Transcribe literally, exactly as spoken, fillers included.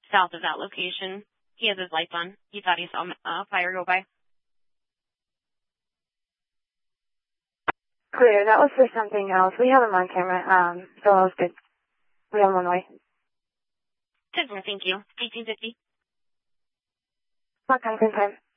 south of that location. He has his lights on. He thought he saw uh, fire go by. Clear. That was for something else. We have him on camera, um, so that was good. We have him on the way. Thank you. eighteen fifty. What kind of time?